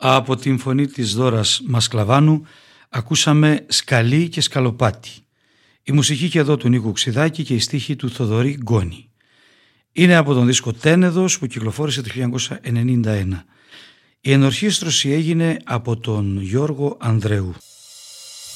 Από την φωνή της Δώρας Μασκλαβάνου ακούσαμε «Σκαλί και σκαλοπάτι». Η μουσική και εδώ του Νίκου Ξιδάκη και η στίχη του Θοδωρή Γκόνη. Είναι από τον δίσκο Τένεδος που κυκλοφόρησε το 1991. Η ενορχήστρωση έγινε από τον Γιώργο Ανδρεού.